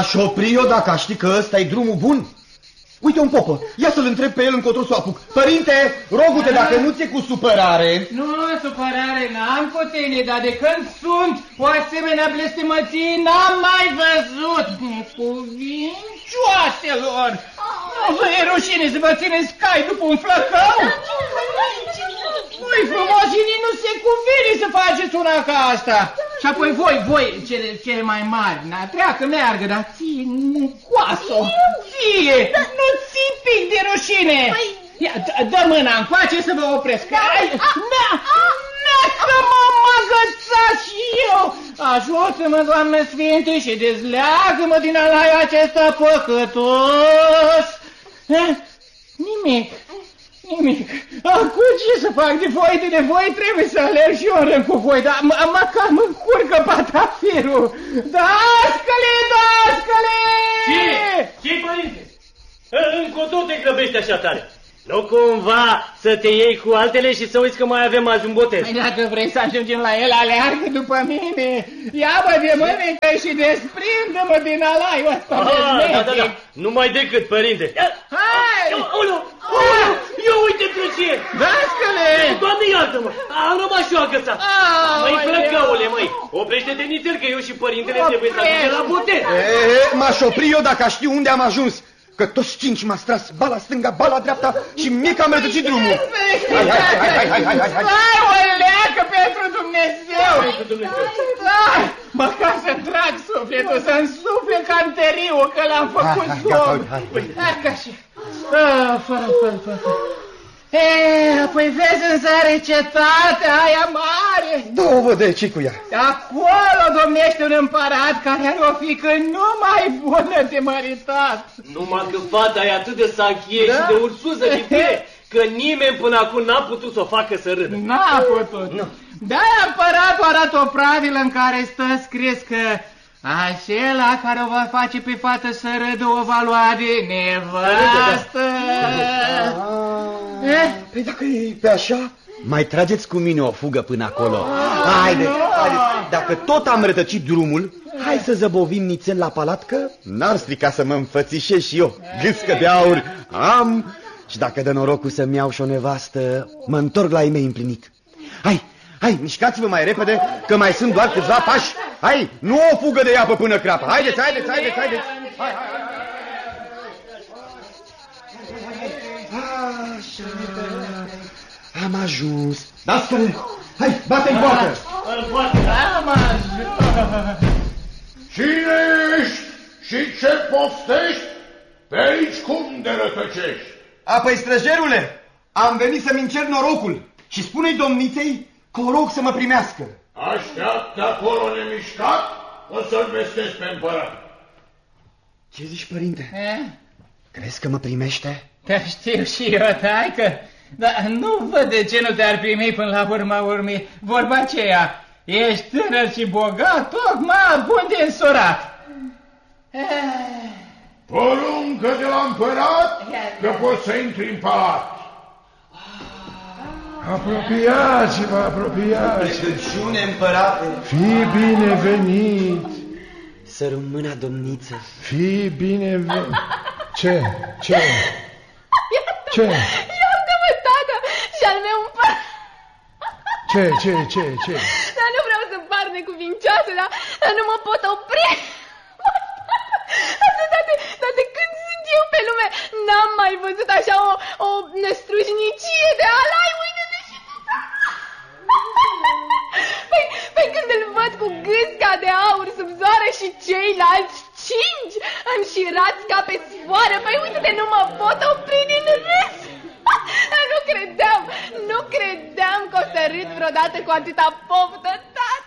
M-aș opri eu dacă aș ști că ăsta e drumul bun. Uite un popă, ia să-l întreb pe el încotro să o apuc. Părinte, rogu-te, dacă nu ți-e cu supărare. Nu, supărare n-am cu tine, dar de când sunt o asemenea blestemăție n-am mai văzut. Necuvincioaselor! Nu vă e rușine să vă țineți cai după un flăcău? Voi frumosinii nu se cuvine să faceți una ca asta. Și apoi voi, cele mai mari, treacă, meargă, dar ție, mucoasă, ție, nu ții pic de rușine. Ia, dă mâna încoace să vă opresc. Că m-am agățat și eu. Ajută-mă, Doamne Sfinte, și dezleagă-mă din alaiul acesta păcătos. Nimic. Acum ce să fac de voi trebuie să alerg și eu în rând cu voi, dar măcar mă încurcă patafirul. Dascăle! Ce, părinte? Încotro te grăbești așa tare. Nu cumva să te iei cu altele și să uiți că mai avem azi un botez. Dacă vrei să ajungem la el, aleargă după mine. Ia-mă de mânecă și desprindă-mă din alaiul ăsta. Da. Numai decât, părinte. Hai! Eu uite pe ce! Dascăle! Doamne, iartă-mă! Am rămas și eu agățat. Măi, flăcăule, măi! Oprește-te nițel că eu și părintele trebuie să ajungem la botez. M-aș opri eu dacă aș ști unde am ajuns. Că toți cinci m-a stras, ba la stânga, ba la dreapta și mie că am rătăcit drumul. Hai, o leacă pentru Dumnezeu! Măcar să-mi trag sufletul, să-mi sufle canteriul, că l-am făcut somn. Hai, ca și... Fără. Păi vezi în zare cetatea aia mare. Da-o văd, ce cu ea? Acolo domnește un împărat care are o fiică numai bună de măritat. Numai că fata e atât de sanchie și de ursuză de tine, că nimeni până acum n-a putut să o facă să râdă. N-a putut. De-aia împăratul arată o pravilă în care stă scris că acela care o va face pe fată să râdă o va lua de nevastă. Păi dacă e pe așa, mai trageți cu mine o fugă până acolo. Haideți. Dacă tot am rătăcit drumul, hai să zăbovim nițel la palat, că n-ar strica să mă înfățișez și eu. Gâscă de aur am, și dacă dă norocul să-mi iau și o nevastă, mă întorc la ei mei împlinit. Hai, mișcați-vă mai repede, că mai sunt doar câțiva pași. Hai, nu o fugă de iapă până crapă. Haideți. Hai. Așa. Am ajuns. Dascăle, hai, bate-i poartă. Am ajuns. Cine ești și ce poftești? Pe aici cum de rătăcești? Păi, străjerule, am venit să-mi încerc norocul și spune-i domniței că o rog să mă primească. Așteaptă acolo nemișcat, o să-l vestesc pe împărat. Ce zici, părinte? Crezi că mă primește? Te știu și eu, taică, dar nu văd de ce nu te-ar primi până la urma urmei. Vorba aceea, ești tânăr și bogat, tocmai bun de însurat. Poruncă de la împărat că poți să intri în palat. Apropiați-vă. Rugăciune, împărate. Fii binevenit. Să rămână, domniță. Fii binevenit. Ce? Iartă-mă, tată, și-al meu împărat. Ce? Dar nu vreau să par necuvincioasă, dar nu mă pot opri. Dar de când sunt eu pe lume, n-am mai văzut așa o năstrușnicie de alai. Uite-te și tu. Păi când îl văd cu gâsca de aur sub zoară și ceilalți cinci înșirați ca pe sfoară, păi uite-te, nu mă pot opri din râs. Nu credeam că o să râd vreodată cu atâta poftă, tată.